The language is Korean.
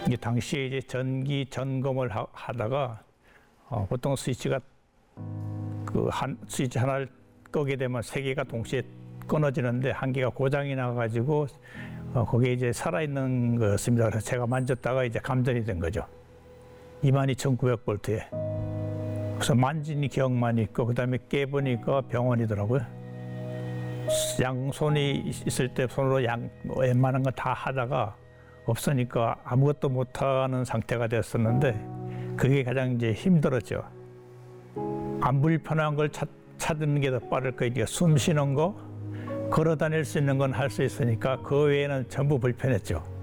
이 당시에 이제 전기 점검을 하다가 보통 스위치가 그 한 스위치 하나를 끄게 되면 세 개가 동시에 끊어지는데 한 개가 고장이 나가지고 거기에 이제 살아있는 거였습니다. 그래서 제가 만졌다가 이제 감전이 된 거죠. 22,900볼트에. 그래서 만진 기억만 있고 그다음에 깨보니까 병원이더라고요. 양손이 있을 때 손으로 웬만한 거 다 하다가 없으니까 아무것도 못하는 상태가 됐었는데 그게 가장 이제 힘들었죠. 안 불편한 걸 찾는 게 더 빠를 거예요. 숨 쉬는 거, 걸어 다닐 수 있는 건 할 수 있으니까 그 외에는 전부 불편했죠.